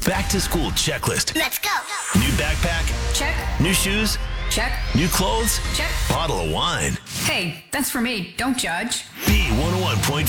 Back to school checklist. Let's go. New backpack? Check. New shoes? Check. New clothes? Check. Bottle of wine. Hey, that's for me. Don't judge. B101.5